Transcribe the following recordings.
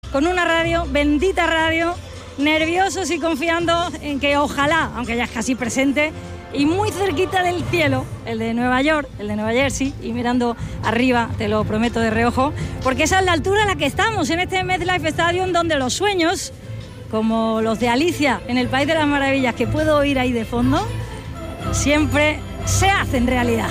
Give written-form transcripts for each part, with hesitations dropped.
con una radio, bendita radio, nerviosos y confiando en que ojalá, aunque ya es casi presente, y muy cerquita del cielo, el de Nueva York, el de Nueva Jersey, y mirando arriba, te lo prometo de reojo, porque esa es la altura a la que estamos, en este MetLife Stadium, donde los sueños, como los de Alicia en el País de las Maravillas, que puedo oír ahí de fondo, siempre se hacen realidad.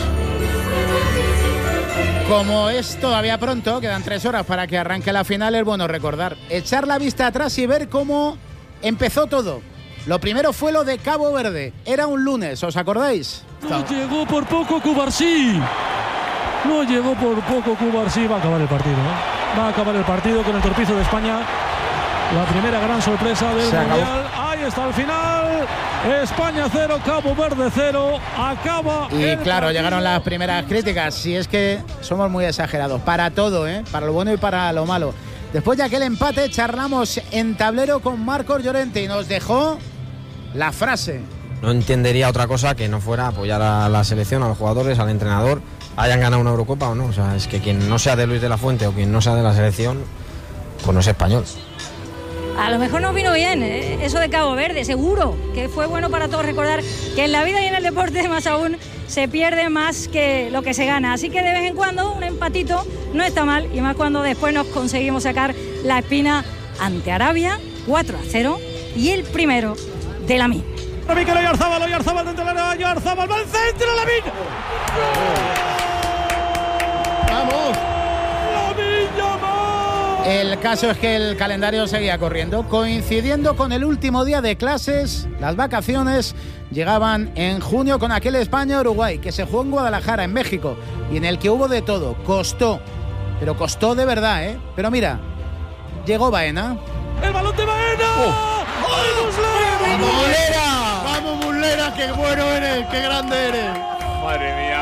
Como es todavía pronto, quedan 3 horas para que arranque la final, es bueno recordar, echar la vista atrás y ver cómo empezó todo. Lo primero fue lo de Cabo Verde, era un lunes, ¿os acordáis? No llegó por poco Cubarsí. No llegó por poco Cubarsí. Va a acabar el partido, ¿eh? Va a acabar el partido con el torpizo de España. La primera gran sorpresa del Mundial. Ahí está el final. España 0, Cabo Verde 0. Acaba. Y claro, partido. Llegaron las primeras críticas. Si es que somos muy exagerados. Para todo, ¿eh? Para lo bueno y para lo malo. Después de aquel empate, charlamos en tablero con Marcos Llorente y nos dejó la frase. No entendería otra cosa que no fuera apoyar a la selección, a los jugadores, al entrenador, hayan ganado una Eurocopa o no. O sea, es que quien no sea de Luis de la Fuente o quien no sea de la selección, pues no es español. A lo mejor nos vino bien eso de Cabo Verde, seguro que fue bueno para todos recordar que en la vida y en el deporte más aún se pierde más que lo que se gana. Así que de vez en cuando un empatito no está mal, y más cuando después nos conseguimos sacar la espina ante Arabia 4-0 y el primero de Lamine. Mikel Oyarzabal dentro del área, Oyarzabal va al centro, Lamine. ¡Vamos! ¡Lamine Yamal! El caso es que el calendario seguía corriendo, coincidiendo con el último día de clases. Las vacaciones llegaban en junio con aquel España-Uruguay que se jugó en Guadalajara, en México, y en el que hubo de todo. Costó, pero costó de verdad, ¿eh? Pero mira, llegó Baena. ¡El balón de Baena! ¡Vamos, Muslera! ¡Vamos, Muslera! ¡Qué bueno eres! ¡Qué grande eres! Madre mía.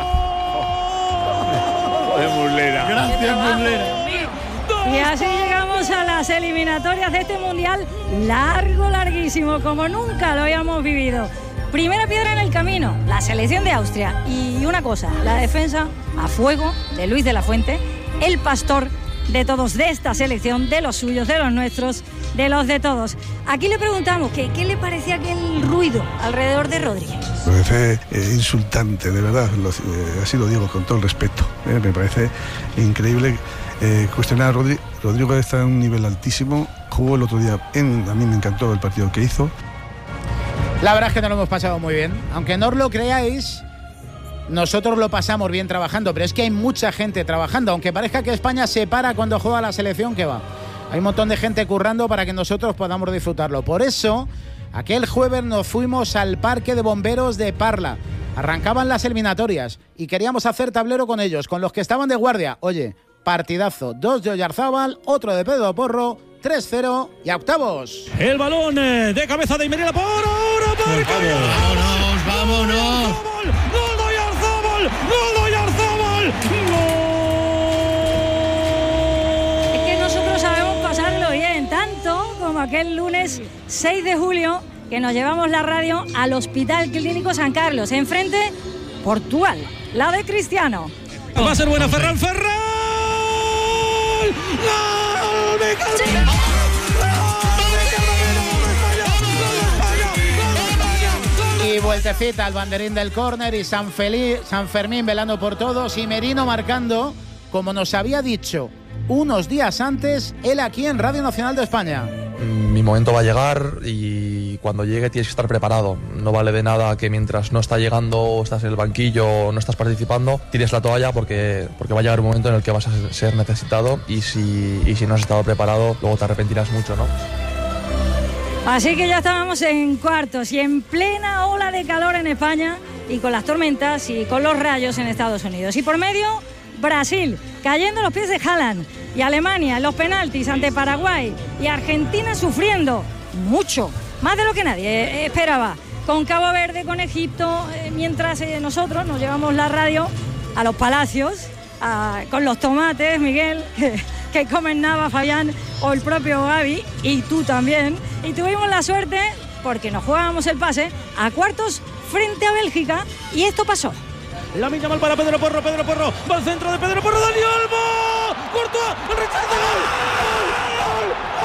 Joder, Muslera. Gracias, Muslera. Y así llegamos a las eliminatorias de este Mundial largo, larguísimo, como nunca lo habíamos vivido. Primera piedra en el camino, la selección de Austria. Y una cosa, la defensa a fuego de Luis de la Fuente, el pastor de todos, de esta selección, de los suyos, de los nuestros, de los de todos. Aquí le preguntamos que qué le parecía aquel ruido alrededor de Rodri. Me parece insultante, de verdad, así lo digo con todo el respeto. Me parece increíble cuestionar a Rodri. Rodrigo está en un nivel altísimo, jugó el otro día, a mí me encantó el partido que hizo. La verdad es que nos lo hemos pasado muy bien, aunque no os lo creáis. Nosotros lo pasamos bien trabajando, pero es que hay mucha gente trabajando, aunque parezca que España se para cuando juega la selección, que va. Hay un montón de gente currando para que nosotros podamos disfrutarlo. Por eso, aquel jueves nos fuimos al Parque de Bomberos de Parla. Arrancaban las eliminatorias y queríamos hacer tablero con ellos, con los que estaban de guardia. Oye, partidazo. 2 de Oyarzabal, otro de Pedro Porro, 3-0 y a octavos. El balón de cabeza de Imerina por ahora. ¡Vámonos! ¡Gol de Oyarzabal! Es que nosotros sabemos pasarlo bien, tanto como aquel lunes 6 de julio que nos llevamos la radio al Hospital Clínico San Carlos. Enfrente, Portugal, la de Cristiano. Va a ser buena Ferran. ¡Gol! Y vueltecita al banderín del córner y San Fermín velando por todos y Merino marcando, como nos había dicho unos días antes, él aquí en Radio Nacional de España. Mi momento va a llegar y cuando llegue tienes que estar preparado. No vale de nada que mientras no está llegando o estás en el banquillo o no estás participando, tires la toalla porque va a llegar un momento en el que vas a ser necesitado y si no has estado preparado, luego te arrepentirás mucho, ¿no? Así que ya estábamos en cuartos y en plena ola de calor en España y con las tormentas y con los rayos en Estados Unidos. Y por medio, Brasil, cayendo a los pies de Haaland, y Alemania en los penaltis ante Paraguay, y Argentina sufriendo mucho, más de lo que nadie esperaba, con Cabo Verde, con Egipto, mientras nosotros nos llevamos la radio a los palacios, con los tomates, Miguel, que comen Nava, Fabián o el propio Gaby, y tú también, y tuvimos la suerte, porque nos jugábamos el pase, a cuartos frente a Bélgica, y esto pasó. Lamine Yamal para Pedro Porro, va al centro de Pedro Porro, Dani Olmo, Courtois, el rechazo, gol.